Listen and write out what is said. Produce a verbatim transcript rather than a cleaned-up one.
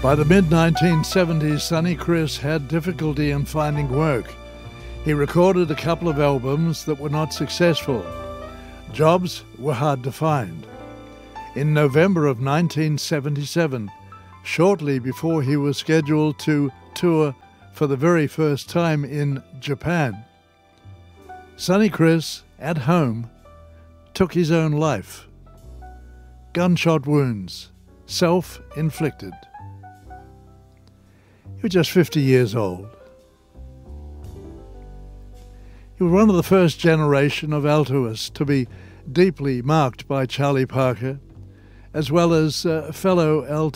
By the mid nineteen seventies, Sonny Criss had difficulty in finding work. He recorded a couple of albums that were not successful. Jobs were hard to find. In November of nineteen seventy-seven, shortly before he was scheduled to tour for the very first time in Japan, Sonny Criss, at home, took his own life. Gunshot wounds, self-inflicted. He was just fifty years old. He was one of the first generation of altoists to be deeply marked by Charlie Parker, as well as uh, fellow alto